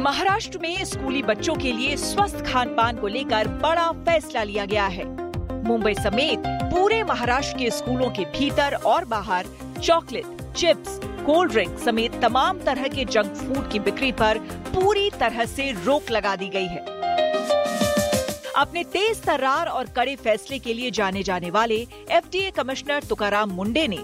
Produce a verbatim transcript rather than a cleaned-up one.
महाराष्ट्र में स्कूली बच्चों के लिए स्वस्थ खान पान को लेकर बड़ा फैसला लिया गया है। मुंबई समेत पूरे महाराष्ट्र के स्कूलों के भीतर और बाहर चॉकलेट, चिप्स, कोल्ड ड्रिंक समेत तमाम तरह के जंक फूड की बिक्री पर पूरी तरह से रोक लगा दी गई है। अपने तेज तर्रार और कड़े फैसले के लिए जाने जाने वाले F D A commissioner Tukaram मुंडे ने